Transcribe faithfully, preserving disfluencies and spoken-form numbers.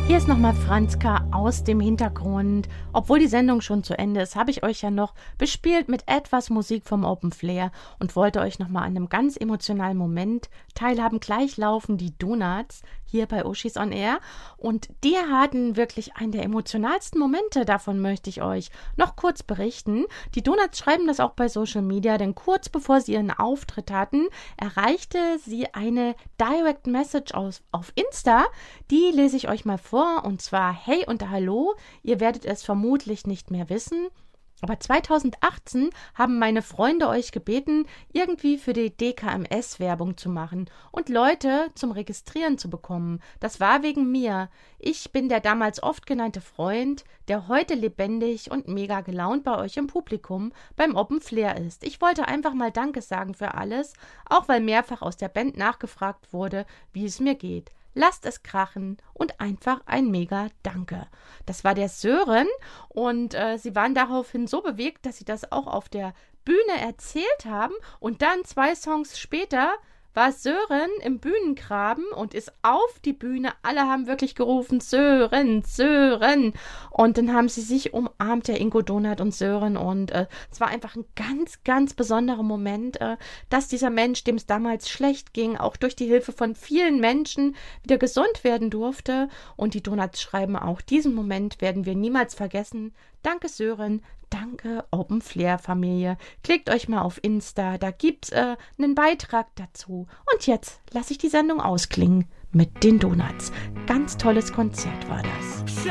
Hier ist nochmal Franzka aus dem Hintergrund. Obwohl die Sendung schon zu Ende ist, habe ich euch ja noch bespielt mit etwas Musik vom Open Flair und wollte euch nochmal an einem ganz emotionalen Moment teilhaben. Gleich laufen die Donuts hier bei Oschis on Air und die hatten wirklich einen der emotionalsten Momente. Davon möchte ich euch noch kurz berichten. Die Donuts schreiben das auch bei Social Media, denn kurz bevor sie ihren Auftritt hatten, erreichte sie eine Direct Message aus, auf Insta. Die lese ich euch mal vor und zwar: Hey und Hallo, ihr werdet es vermutlich nicht mehr wissen, aber zweitausendachtzehn haben meine Freunde euch gebeten, irgendwie für die D K M S Werbung zu machen und Leute zum Registrieren zu bekommen. Das war wegen mir. Ich bin der damals oft genannte Freund, der heute lebendig und mega gelaunt bei euch im Publikum beim Open Flair ist. Ich wollte einfach mal Danke sagen für alles, auch weil mehrfach aus der Band nachgefragt wurde, wie es mir geht. Lasst es krachen und einfach ein mega Danke. Das war der Sören und äh, sie waren daraufhin so bewegt, dass sie das auch auf der Bühne erzählt haben und dann zwei Songs später war Sören im Bühnengraben und ist auf die Bühne. Alle haben wirklich gerufen, Sören, Sören. Und dann haben sie sich umarmt, der Ingo Donat und Sören. Und äh, es war einfach ein ganz, ganz besonderer Moment, äh, dass dieser Mensch, dem es damals schlecht ging, auch durch die Hilfe von vielen Menschen wieder gesund werden durfte. Und die Donuts schreiben auch, diesen Moment werden wir niemals vergessen. Danke Sören, danke Open Flair Familie. Klickt euch mal auf Insta, da gibt's äh, einen Beitrag dazu. Und jetzt lasse ich die Sendung ausklingen mit den Donuts. Ganz tolles Konzert war das.